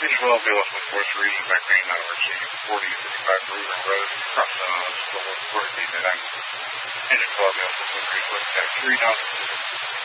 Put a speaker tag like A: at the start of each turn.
A: 12 Dallas Northwest Region, back main number C4055 Ruger Road, across the Squirrel, 40 feet, and I'm engine 12 Dallas Northwest Region, 3 knots.